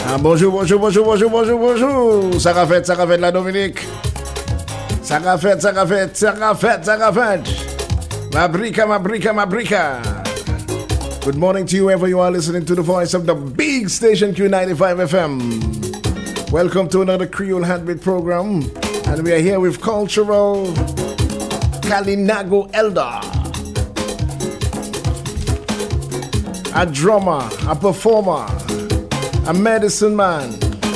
Bonjour. Ça va fait la Dominique. Ça va fait. Mabrika. Good morning to you, wherever you are listening to the voice of the big station Q95 FM. Welcome to another Creole Heartbeat program. And we are here with cultural Kalinago Elder. A drummer, a performer, a medicine man.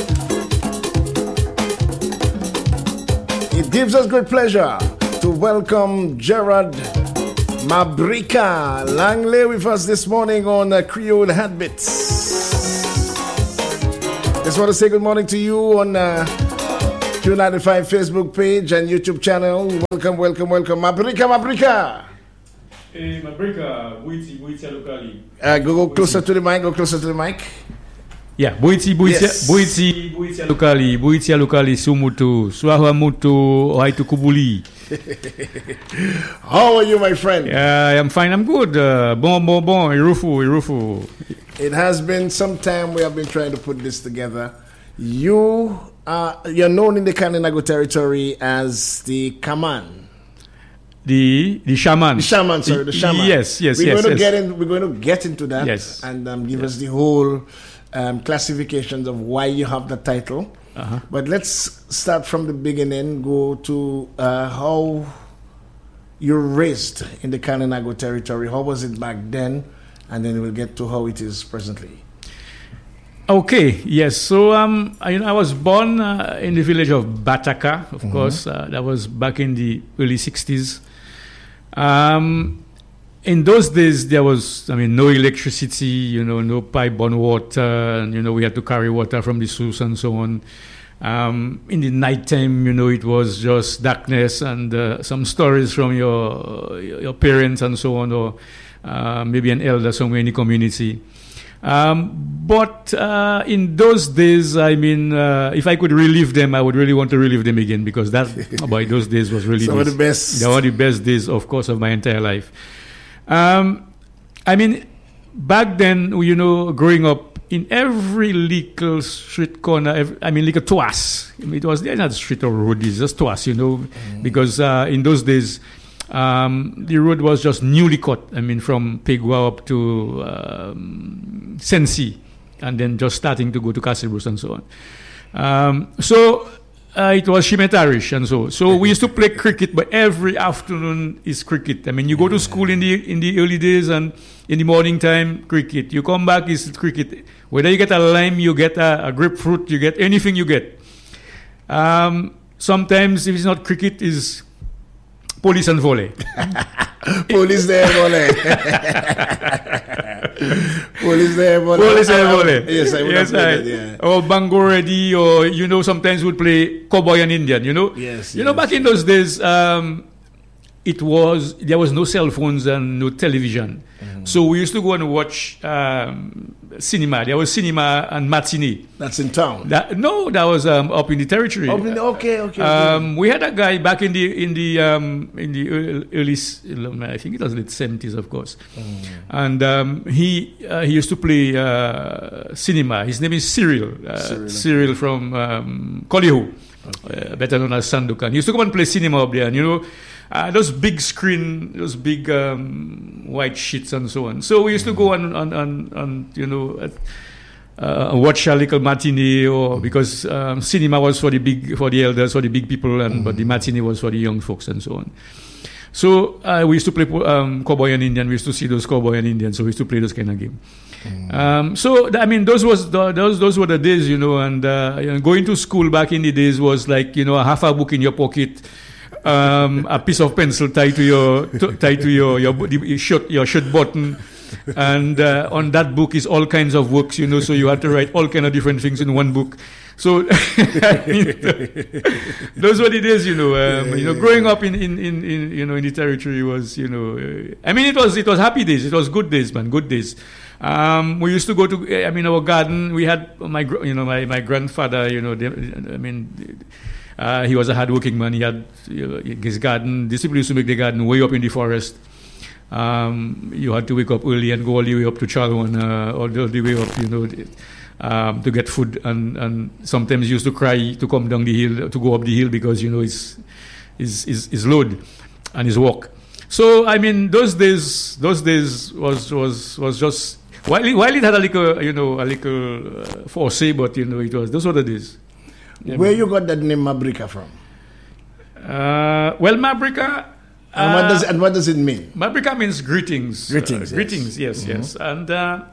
It gives us great pleasure to welcome Gerard Mabrika Langley with us this morning on Creole Heartbeats. Just want to say good morning to you on Q95 Facebook page and YouTube channel. Welcome. Mabrika. Hey, Mabrika, Buiti locally. Go closer to the mic. Yeah, Buiti locally, Sumutu, Swahamutu, Oaitu Kubuli. How are you, my friend? Yeah, I'm fine, I'm good. Bon, Irufu. It has been some time we have been trying to put this together. You're known in the Kalinago territory as the Kaman. The shaman. The shaman. Yes. We're going to get into that. Yes. And give us the whole classifications of why you have the title. Uh-huh. But let's start from the beginning. Go to how you're raised in the Kalinago territory. How was it back then? And then we'll get to how it is presently. Okay, yes. So I was born in the village of Bataka, of course. That was back in the early 60s. In those days, there was, no electricity, no pipe-borne water, and, we had to carry water from the source and so on. In the nighttime, it was just darkness and some stories from your parents and so on, or maybe an elder somewhere in the community. But in those days, if I could relive them, I would really want to relive them again, because that, boy, those days was really some of the best. They were the best days, of course, of my entire life. Back then, growing up in every little street corner, like a toas. It was not a street or road, it's just toas, because in those days, the road was just newly cut. From Pegua up to Sensi, and then just starting to go to Castlebruce and so on. It was Shimetarish and so we used to play cricket, but every afternoon is cricket. You go to school in the early days, and in the morning time, cricket. You come back, it's cricket. Whether you get a lime, you get a grapefruit, you get anything you get. Sometimes, if it's not cricket, is police and volley. Police there, volley. Yes, I would have played that, yeah. Or Bango Ready, or, sometimes we'd play Cowboy and Indian, Yes. Back in those days, there was no cell phones and no television. So we used to go and watch cinema. There was cinema and matinee. That's in town? That was up in the territory. Okay. We had a guy back in the early, I think it was late 70s, of course. And he used to play cinema. His name is Cyril. Cyril from Kolihu, better known as Sandukan. He used to come and play cinema up there, and those big screen, those big white sheets and so on. So we used to go and watch a little matinee, or because cinema was for the elders, for the big people, but the matinee was for the young folks and so on. So we used to play Cowboy and Indian. We used to see those Cowboy and Indian. So we used to play those kind of game. Those were the days, and going to school back in the days was like, a half a book in your pocket. A piece of pencil tied to your shirt button, and on that book is all kinds of works, so you had to write all kind of different things in one book. So those were the days, growing up in the territory was, it was happy days. It was good days, man, good days. We used to go to, our garden. We had my grandfather, he was a hard-working man. He had his garden. These people used to make the garden way up in the forest. You had to wake up early and go all the way up to Charlwan, all the way up, to get food, and sometimes used to cry to come down the hill, to go up the hill because his load and his walk. So I mean, those days was just while it had a little foresay, but it was those were the days. Where you got that name Mabrika from? Well, Mabrika. And what does it mean? Mabrika means greetings. Greetings. Greetings. Yes. Yes. And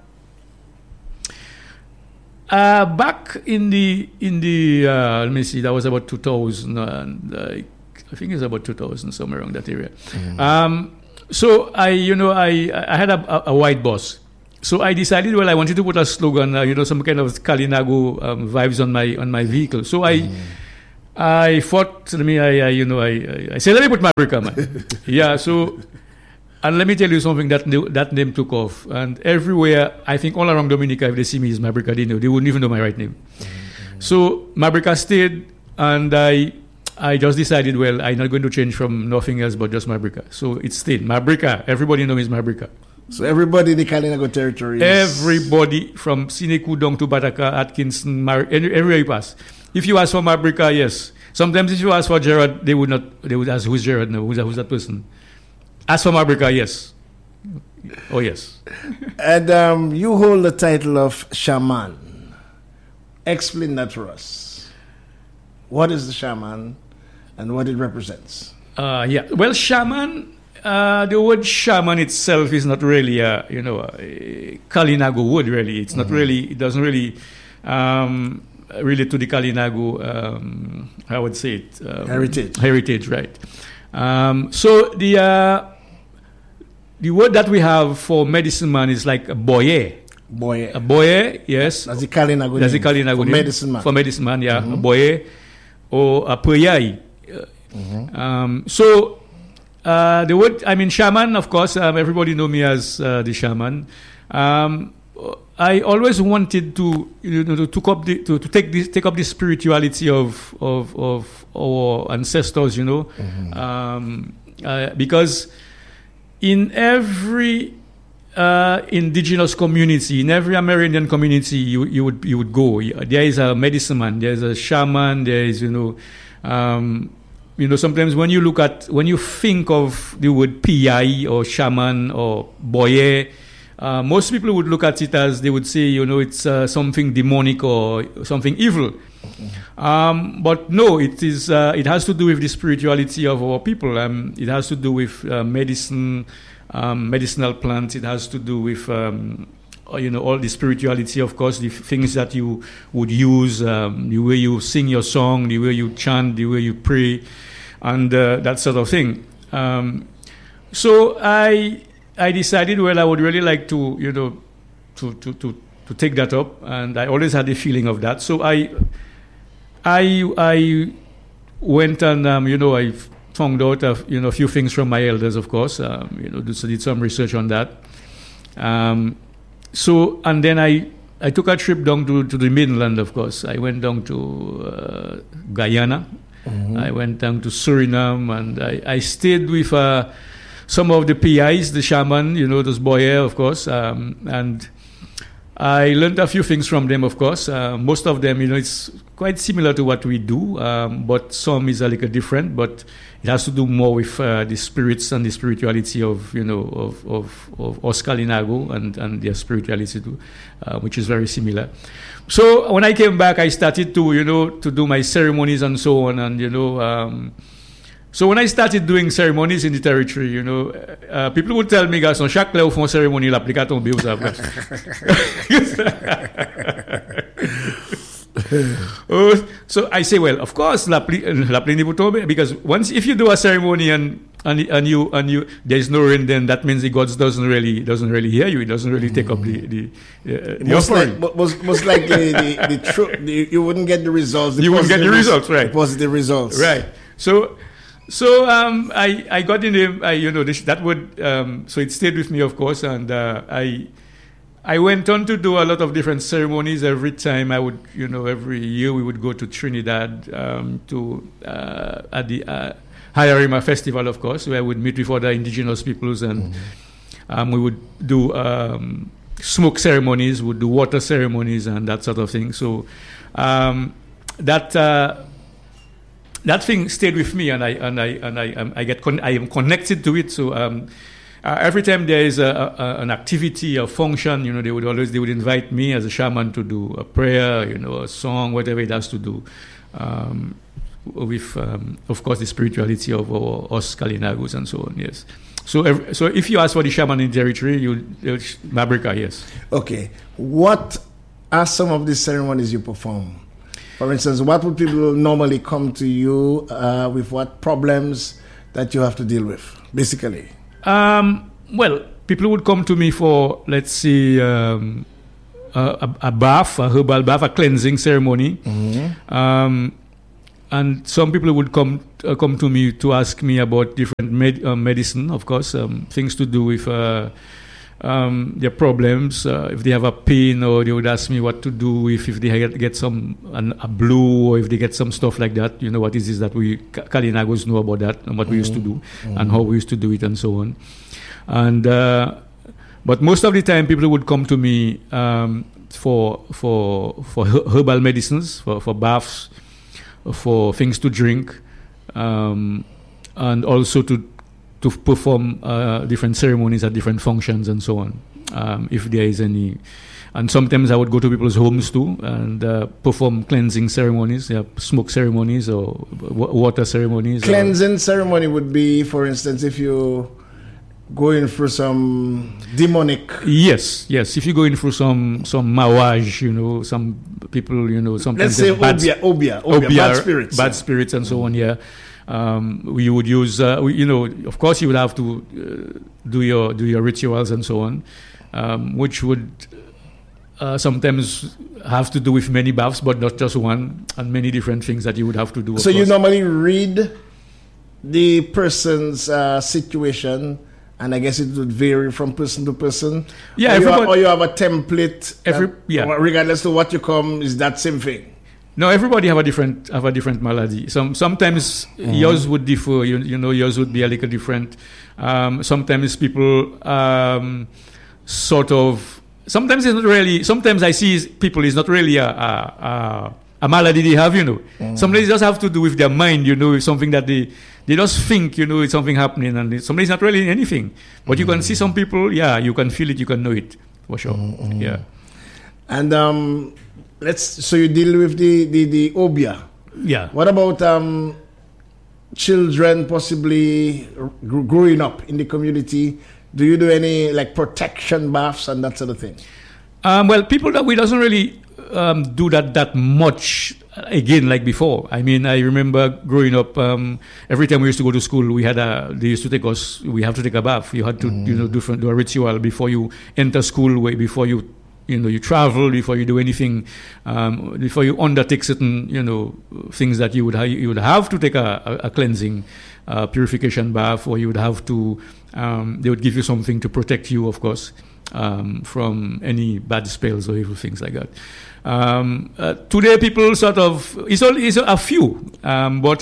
back in the let me see, that was about 2000. I think it's about 2000, somewhere around that area. So I had a white boss. So I decided, well, I wanted to put a slogan, some kind of Kalinago vibes on my vehicle. So I thought, I said, let me put Mabrika, man. Yeah. So, and let me tell you something, that name took off, and everywhere, I think all around Dominica, if they see me as Mabrika, they wouldn't even know my right name. So Mabrika stayed, and I just decided, well, I'm not going to change from nothing else but just Mabrika. So it stayed. Mabrika. Everybody knows me as Mabrika. So everybody in the Kalinago territory everybody from Sineku down to Bataka, Atkinson, everywhere you pass. If you ask for Mabrika, yes. Sometimes if you ask for Gerard, they would ask, who's Gerard? No, who's that person? Ask for Mabrika, yes. Oh, yes. And you hold the title of shaman. Explain that for us. What is the shaman and what it represents? Yeah. Well, shaman, the word shaman itself is not really a Kalinago word, really. It's not really, it doesn't really relate to the Kalinago, I would say it. Heritage, right. So the word that we have for medicine man is like a boye. Boye. A boye, yes. That's the Kalinago name. For medicine man. For medicine man, yeah. A boye or a puyai. So the word, I mean, shaman, of course, everybody know me as the shaman. I always wanted to, to take up the spirituality of our ancestors, because in every indigenous community, in every Amerindian community, you would go. There is a medicine man, there is a shaman, there is sometimes when you think of the word PI or shaman or boye, most people would look at it as they would say, it's something demonic or something evil. But no, it is. It has to do with the spirituality of our people. It has to do with medicine, medicinal plants. It has to do with all the spirituality, of course, the things that you would use, the way you sing your song, the way you chant, the way you pray, and that sort of thing. So I decided, well, I would really like to, to take that up, and I always had a feeling of that. So I went and I found out a few things from my elders, of course. Did some research on that. So and then I took a trip down to the mainland, of course. I went down to Guyana. I went down to Suriname, and I stayed with some of the PIs, the shaman, those boye, of course, and I learned a few things from them, of course. Most of them, it's quite similar to what we do, but some is a little different, but it has to do more with the spirits and the spirituality of Os Kalinago and their spirituality too, which is very similar. So when I came back, I started to do my ceremonies and so on, and so when I started doing ceremonies in the territory, people would tell me, "Garçon, chaque fois on cérémonie, l'applique ton bios So I say, well, of course, because if you do a ceremony and you there's no rain, then that means the gods doesn't really hear you. It doesn't really take up the offering. Most likely the truth, you wouldn't get the results. You wouldn't get the results, right? The positive results, right? So I got in that would so it stayed with me, of course, and I went on to do a lot of different ceremonies. Every time I would, every year we would go to Trinidad at the Hayarima Festival, of course, where I would meet with other indigenous peoples, and we would do smoke ceremonies, would do water ceremonies, and that sort of thing. So that thing stayed with me, and I am connected to it. So every time there is an activity, a function, they would invite me as a shaman to do a prayer, a song, whatever it has to do, with of course the spirituality of us Kalinagos and so on. Yes. So if you ask for the shaman in territory, Mabrika, yes. Okay. What are some of the ceremonies you perform? For instance, what would people normally come to you with? What problems that you have to deal with, basically? Well, people would come to me for, let's say, a bath, a herbal bath, a cleansing ceremony. Mm-hmm. And some people would come to me to ask me about different medicine, of course, things to do with their problems. If they have a pain, or they would ask me what to do if they get a blue, or if they get some stuff like that. What is this that we Kalinagos know about that, and what we used to do, and how we used to do it, and so on. And but most of the time, people would come to me for herbal medicines, for baths, for things to drink, and also to perform different ceremonies at different functions and so on, if there is any. And sometimes I would go to people's homes too and perform cleansing ceremonies, smoke ceremonies, or water ceremonies. Cleansing ceremony would be, for instance, if you go in for some demonic. Yes. If you go in for some mawaj, some people, sometimes. Let's say obia, bad spirits and so on. Yeah. We would use, of course, you would have to do your rituals and so on, which would sometimes have to do with many baths, but not just one, and many different things that you would have to do. So you normally read the person's situation, and I guess it would vary from person to person. Yeah, or you have a template. Regardless of what you come, is that same thing. No, everybody have a different malady. Sometimes yours would differ. Yours would be a little different. Sometimes people sort of. Sometimes it's not really. Sometimes I see people is not really a malady they have. Sometimes it just have to do with their mind. With something that they just think. It's something happening, and sometimes not really anything. But you can see some people. Yeah, you can feel it. You can know it for sure. Yeah. And so you deal with the obia. Yeah. What about children possibly growing up in the community? Do you do any protection baths and that sort of thing? Well, people we doesn't really do that much again like before. I mean, I remember growing up. Every time we used to go to school, they used to take us. We have to take a bath. You had to do a ritual before you enter school. Before you travel, before you do anything, before you undertake certain, things that you would have to take a cleansing, purification bath, or you would have to, they would give you something to protect you, of course, from any bad spells or evil things like that. Today, people sort of, it's a few, but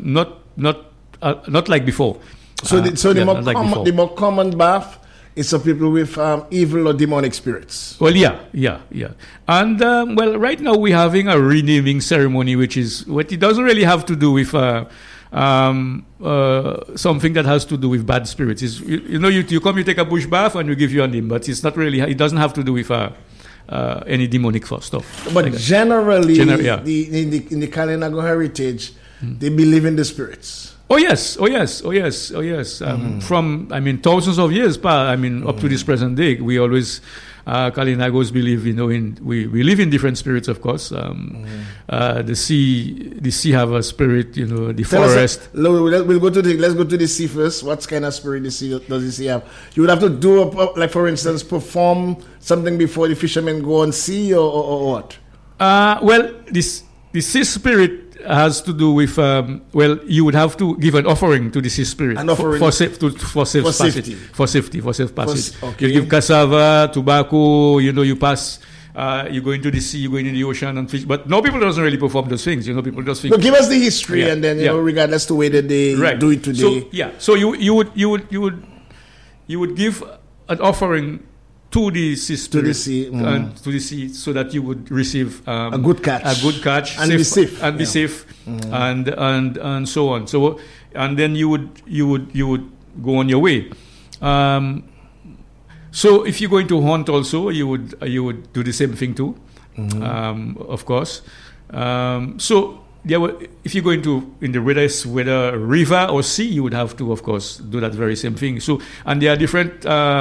not like before. So the more common bath is for people with evil or demonic spirits. Well, yeah. And, right now we're having a renaming ceremony, which it doesn't really have to do with something that has to do with bad spirits. You come, you take a bush bath, and we give you a name, but it's not really, it doesn't have to do with any demonic stuff. But generally, in the Kalinago heritage, they believe in the spirits. Oh yes. From thousands of years, up to this present day, we always Kalinagos believe, we live in different spirits, of course. The sea have a spirit, the forest. Let's go to the sea first. What kind of spirit does the sea have? You would have to do for instance, perform something before the fishermen go on sea, or what? The sea spirit has to do with you would have to give an offering to the sea spirit for safety. Okay. You give cassava, tobacco. You pass. You go into the sea, you go into the ocean and fish. But no, people doesn't really perform those things. People just think. So give us the history, and then regardless to whether they do it today. So you would give an offering to the sea spirit, to the sea, so that you would receive a good catch, and be safe, and so on. So, and then you would go on your way. So, if you're going to hunt, also you would do the same thing too, of course. So. If you're going to whether river or sea, you would have to, of course, do that very same thing. So, and there are different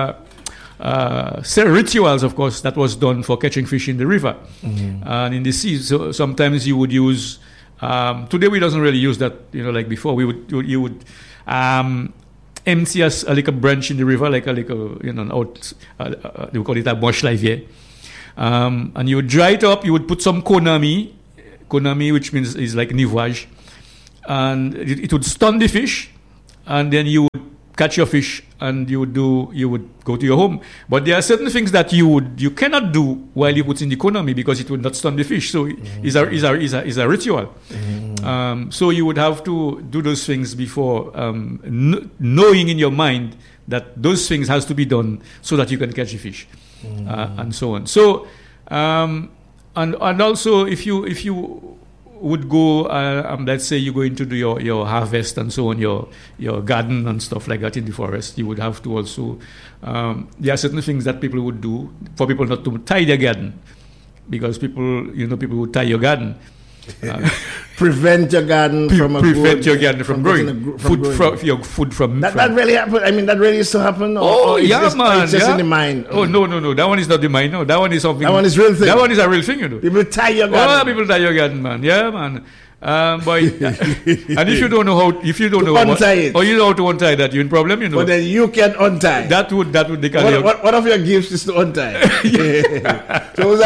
rituals, of course, that was done for catching fish in the river and in the sea. So sometimes you would use. Today we doesn't really use that, like before. You would empty a little branch in the river, like a little, they would call it a bush live, and you would dry it up. You would put some konami, which means is like nivage, and it would stun the fish, and then you would catch your fish, and you would go to your home. But there are certain things that you cannot do while you put in the konami, because it would not stun the fish. So is a ritual. So you would have to do those things before, knowing in your mind that those things has to be done so that you can catch the fish, and so on. So. And also, if you would go, let's say you're going to do your harvest and so on, your garden and stuff like that in the forest, you would have to also. There are certain things that people would do for people not to tie their garden, because people would tie your garden. Prevent your garden from growing. Food from that really happened. I mean, that really used to happen. Man. It's just in the mind. Oh no, that one is not the mind. No, that one is something. That one is real thing. That one is a real thing. People tie your garden. Oh, people tie your garden, man. Yeah, man. But and if you don't know how, untie it, or you know how to untie that, you're in problem. But then you can untie. That would one of your gifts is to untie. So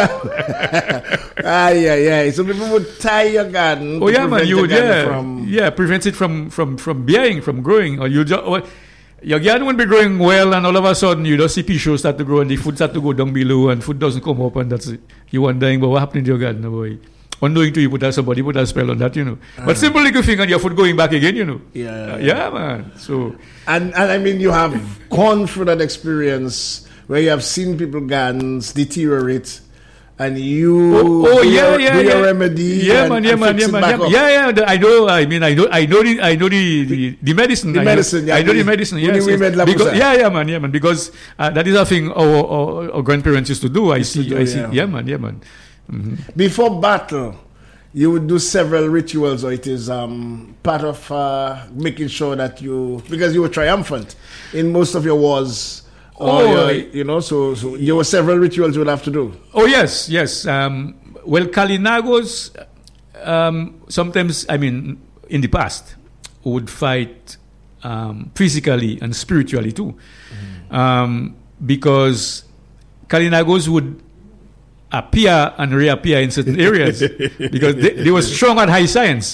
that, so people would tie your garden. Oh yeah, man. You would prevent it from bearing, from growing, or your garden won't be growing well, and all of a sudden you just see pea shoots start to grow, and the food start to go down below, and food doesn't come up, and that's it. You wondering, but what happened to your garden, boy? Unknowing to you, somebody put a spell on that, But simple little thing, and your food going back again, Yeah, man. So and I mean, you have gone through that experience where you have seen people gardens deteriorate, and you do your remedy. Yeah, man. I know. I mean, I know the medicine. I know the medicine. Yes. Man. Because that is a thing our grandparents used to do. I see. Yeah, man. Mm-hmm. Before battle, you would do several rituals, or it is part of making sure that because you were triumphant in most of your wars. So there were several rituals you would have to do. Oh yes. Well, Kalinagos sometimes, I mean, in the past, would fight physically and spiritually too, because Kalinagos would appear and reappear in certain areas because they were strong at high science.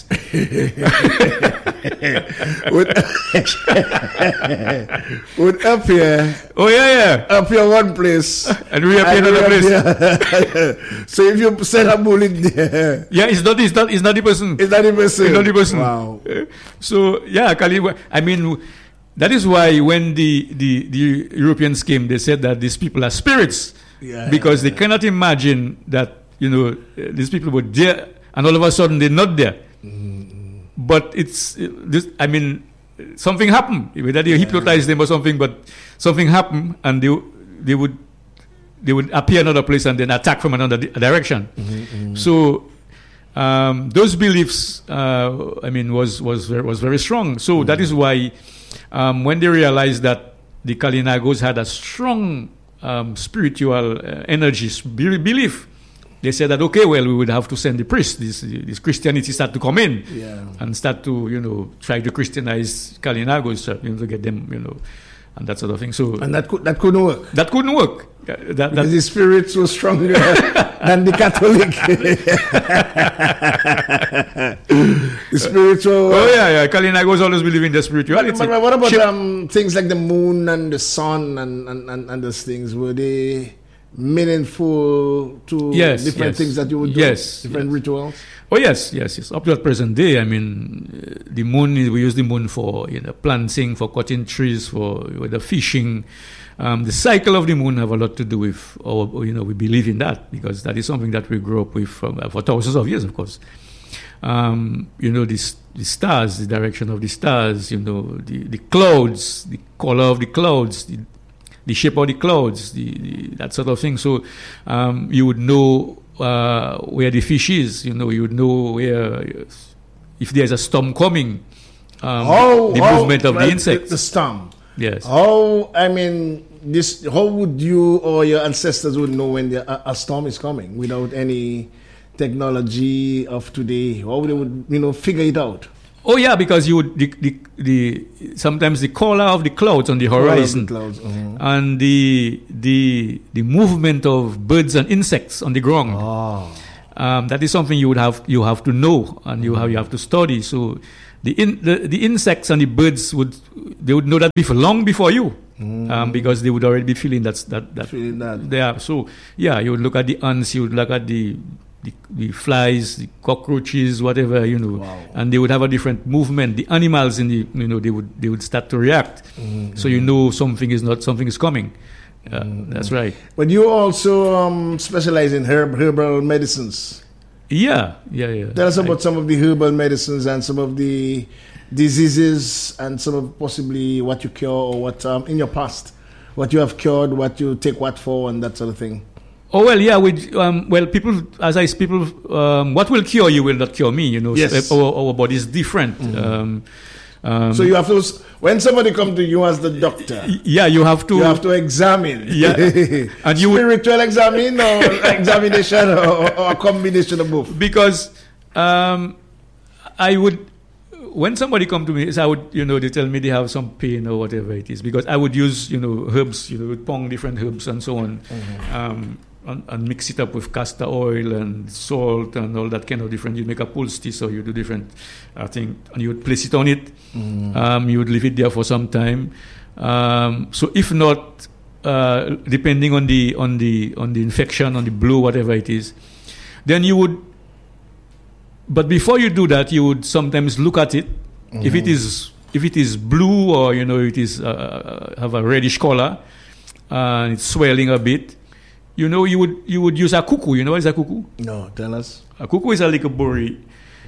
would appear. Oh yeah. Appear one place and reappear another place. So if you set a bull in there, it's not the person. It's not the person. Wow. So yeah, I mean, that is why when the Europeans came, they said that these people are spirits. Because they cannot imagine that these people were there and all of a sudden they're not there. But something happened. Whether they hypnotized them or something, but something happened, and they would appear in another place and then attack from another direction. So those beliefs, was very strong. So that is why when they realized that the Kalinagos had a strong spiritual energies belief, they said that we would have to send the priests. This Christianity start to come in and start to try to Christianize Kalinagos, to get them and that sort of thing. So and that couldn't work. That couldn't work. Because the spirits were stronger than the Catholic. The spiritual. Kalinagos always believe in the spirituality. But what about things like the moon and the sun and those things? Were they meaningful to different things that you would do? Different rituals? Oh yes. Up to the present day, I mean, the moon. We use the moon for planting, for cutting trees, for the fishing, The cycle of the moon have a lot to do with, we believe in that because that is something that we grew up with for thousands of years, of course. The stars, the direction of the stars, the clouds, the color of the clouds, the shape of the clouds, that sort of thing. So you would know where the fish is. You would know where, if there's a storm coming, the movement of the insects. The storm. Yes. How would you or your ancestors would know when a storm is coming without any technology of today? How they would figure it out? Oh yeah, because you would sometimes the color of the clouds on the horizon and the movement of birds and insects on the ground. That is something you have to know and you have to study. So the insects and the birds would know that long before you, because they would already be feeling that. Feeling that. There. So yeah, you would look at the ants, you would look at the flies, the cockroaches, whatever, and they would have a different movement. The animals they would start to react. So something is coming. That's right. But you also specialize in herbal medicines. Yeah. Tell us about some of the herbal medicines and some of the diseases and some of possibly what you cure or what in your past, what you have cured, what you take what for, and that sort of thing. Oh well, yeah. People, what will cure you will not cure me. Yes. Our body is different. So you have to, when somebody comes to you as the doctor, you have to examine. Yeah, and spiritual examine or examination or a combination of both. Because I would, when somebody come to me, I would, they tell me they have some pain or whatever it is. Because I would use, herbs, pong different herbs and so on. And mix it up with castor oil and salt and all that kind of different. You make a poultice, or you do different thing, and you would place it on it. You would leave it there for some time. So if not, depending on the infection, on the blow, whatever it is, then you would. But before you do that, you would sometimes look at it. If it is blue, or it is have a reddish color, and it's swelling a bit. You would use a cuckoo. You know what is a cuckoo? No, tell us. A cuckoo is a little berry,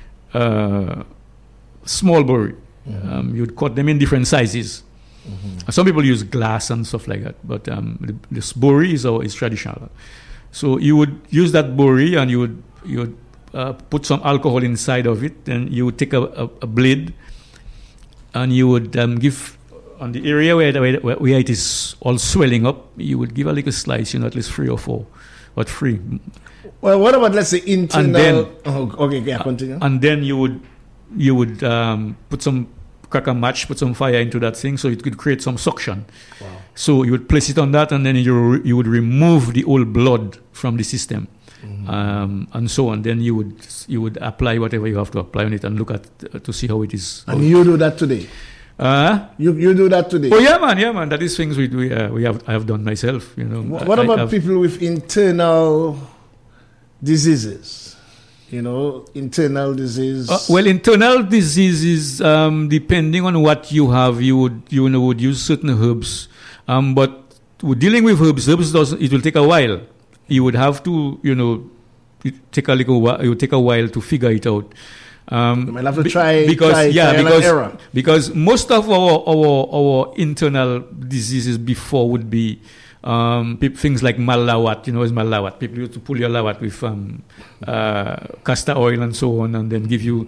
small berry. You'd cut them in different sizes. Some people use glass and stuff like that, but this berry is traditional. So you would use that berry and you would put some alcohol inside of it, and you would take a blade and you would give. On the area where it is all swelling up, you would give a little slice, at least 3 or 4, but 3. Well, what about, let's say, internal? And then, continue. And then you would crack a match, put some fire into that thing, so it could create some suction. Wow. So you would place it on that, and then you would remove the old blood from the system, and so on. Then you would apply whatever you have to apply on it and look at to see how it is. And you do that today. You do that today? Oh yeah, man. That is things I have done myself. What about people with internal diseases? Internal disease. Internal diseases. Depending on what you have, you would use certain herbs. But dealing with herbs it will take a while. You would have to it take a while to figure it out. You might have to try and error. Because most of our internal diseases before would be things like malawat. Is malawat. People used to pull your lawat with castor oil and so on, and then give you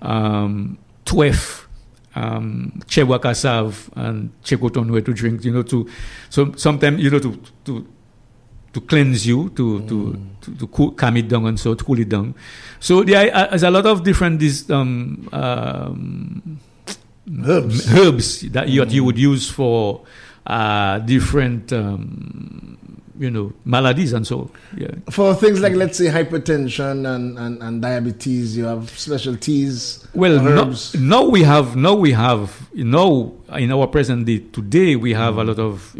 twef, chewa kasav, and chekotonwe to drink. So sometimes to cleanse you, to calm it down and so to cool it down. So there's a lot of different herbs that you would use for different maladies and so. Yeah. For things like, let's say, hypertension and diabetes, you have special teas. Well, now in our present day today we have a lot of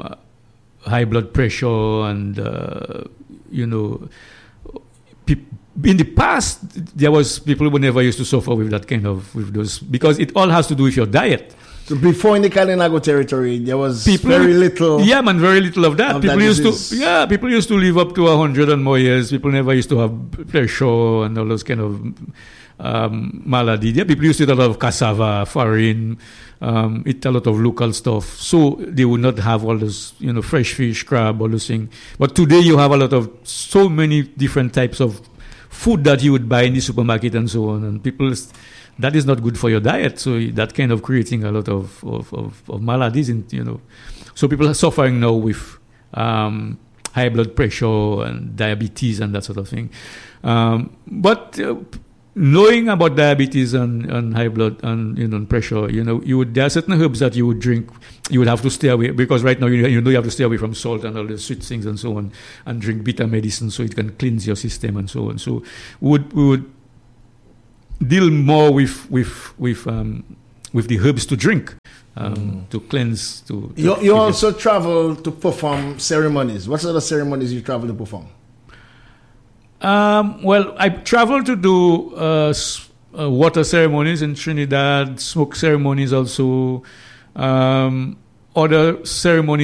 high blood pressure and in the past, there was people who never used to suffer with that kind of, with those, because it all has to do with your diet. So before in the Kalinago territory, there was very little. Yeah, man, very little of that. People used to live up to 100 and more years. People never used to have pressure and all those kind of malady. Yeah, people used to eat a lot of cassava, farine, eat a lot of local stuff. So they would not have all those, fresh fish, crab, all those things. But today you have a lot of, so many different types of food that you would buy in the supermarket and so on. And people, that is not good for your diet. So that kind of creating a lot of maladies, So people are suffering now with high blood pressure and diabetes and that sort of thing. But knowing about diabetes and high blood and pressure, there are certain herbs that you would drink. You would have to stay away, because right now you have to stay away from salt and all the sweet things and so on, and drink bitter medicine so it can cleanse your system and so on. So we would deal more with the herbs to drink, to cleanse. You also travel to perform ceremonies. What sort of ceremonies you travel to perform? Well, I travel to do water ceremonies in Trinidad, smoke ceremonies also, other ceremonies